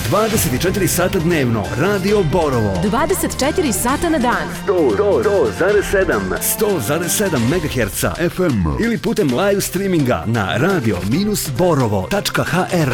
24 sata dnevno. Radio Borovo. 24 sata na dan. 100,7 MHz FM ili putem live streaminga na radio-borovo.hr.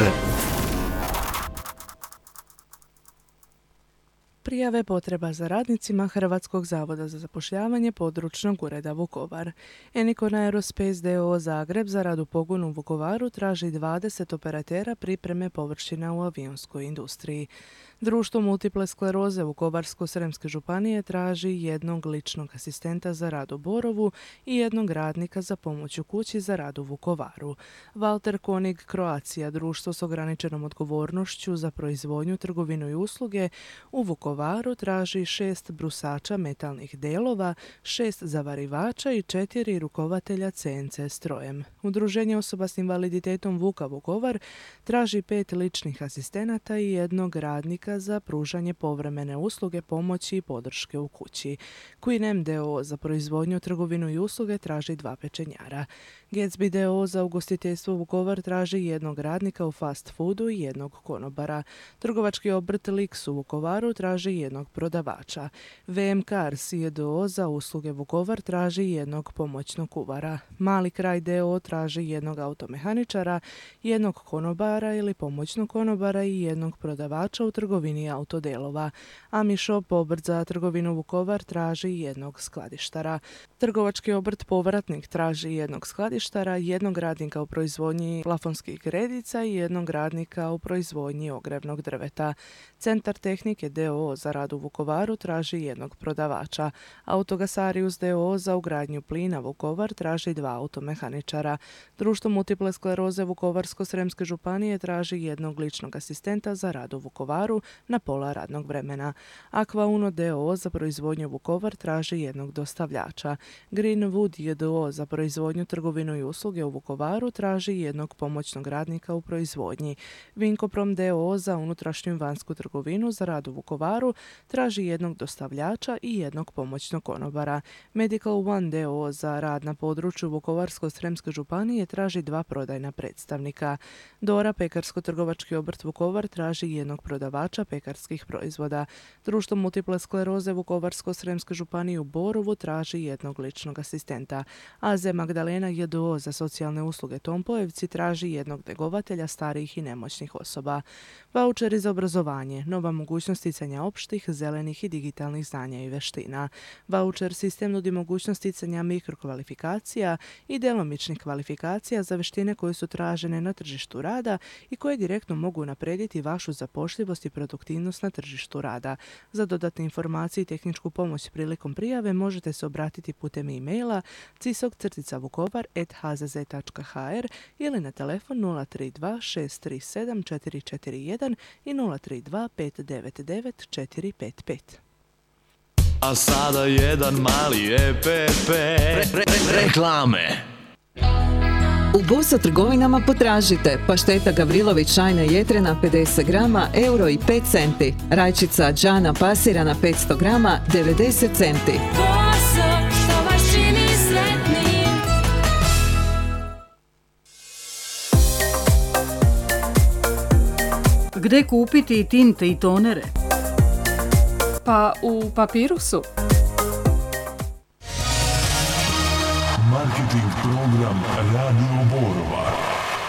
Prijave potreba za radnicima Hrvatskog zavoda za zapošljavanje područnog ureda Vukovar. Enikon Aerospace d.o.o. Zagreb za rad u pogonu u Vukovaru traži 20 operatera pripreme površina u avionskoj industriji. Društvo multiple skleroze Vukovarsko-srijemske županije traži jednog ličnog asistenta za rad u Borovu i jednog radnika za pomoć u kući za rad u Vukovaru. Walter Konig Croatia, društvo s ograničenom odgovornošću za proizvodnju, trgovinu i usluge u Vukovaru traži 6 brusača metalnih delova, 6 zavarivača i 4 rukovatelja CNC strojem. Udruženje osoba s invaliditetom Vuka Vukovar traži 5 ličnih asistenata i jednog radnika za pružanje povremene usluge, pomoći i podrške u kući. Queen d.o.o. za proizvodnju, trgovinu i usluge traži 2 pečenjara. Gatsby d.o.o. za ugostiteljstvo Vukovar traži jednog radnika u fast foodu i jednog konobara. Trgovački obrt Lix u Vukovaru traži jednog prodavača. VM Cars d.o.o. za usluge Vukovar traži jednog pomoćnog kuvara. Mali kraj d.o.o. traži jednog automehaničara, jednog konobara ili pomoćnog konobara i jednog prodavača u trgovini autodelova. Ami Shop, obrt za trgovinu Vukovar, traži jednog skladištara. Trgovački obrt Povratnik traži jednog skladištara, jednog radnika u proizvodnji plafonskih gredica i jednog radnika u proizvodnji ogrevnog drveta. Centar tehnike d.o.o. za rad u Vukovaru traži jednog prodavača. Autogasarius d.o.o. za ugradnju plina Vukovar traži 2 automehaničara. Društvo multiple skleroze Vukovarsko-srijemske županije traži jednog ličnog asistenta za rad u Vukovaru na pola radnog vremena. Aqua Uno d.o.o. za proizvodnju Vukovar traži jednog dostavljača. Greenwood j.d.o.o. za proizvodnju, trgovinu i usluge u Vukovaru traži jednog pomoćnog radnika u proizvodnji. Vinkoprom d.o.o. za unutrašnju i vanjsku trgovinu za rad u Vukovaru traži jednog dostavljača i jednog pomoćnog konobara. Medical One d.o.o. za rad na području Vukovarsko-srijemske županije traži 2 prodajna predstavnika. Dora pekarsko-trgovački obrt Vukovar traži jednog prodavača pekarskih proizvoda. Društvo multiple skleroze Vukovarsko-srijemske županije u Borovu traži jednog ličnog asistenta. AZ Magdalena j.d.o.o. za socijalne usluge Tompojevci traži jednog njegovatelja starijih i nemoćnih osoba. Vaučeri za obrazovanje, nova mogućnost sticanja opštih, zelenih i digitalnih znanja i veština. Vaučer sistem nudi mogućnost sticanja mikrokvalifikacija i djelomičnih kvalifikacija za veštine koje su tražene na tržištu rada i koje direktno mogu unaprijediti vašu zapošljivost i produktivnost na tržištu rada. Za dodatne informacije i tehničku pomoć prilikom prijave možete se obratiti putem e-maila cisog-vukovar@hzz.hr ili na telefon 032 637 441 i 032 599 455. A sada jedan mali EPP. Reklame. U Bosa trgovinama potražite pašteta Gavrilović šajna jetrena 50 grama, €1,05. Rajčica Džana pasirana 500 grama, 90 centi. Boso, što vas čini sretnim. Gde kupiti tinte i tonere? Pa u Papirusu. Marketing program Radio Borova.